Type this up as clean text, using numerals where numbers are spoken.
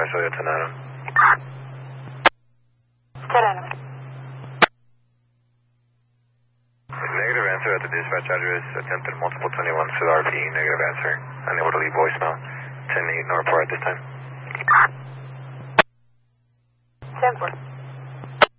Juliet to Adam. Adam. Negative answer at the dispatch address. Attempted multiple 21 to the RP. Negative answer. Unable to leave voicemail. 10-8, no report at this time. 10-4.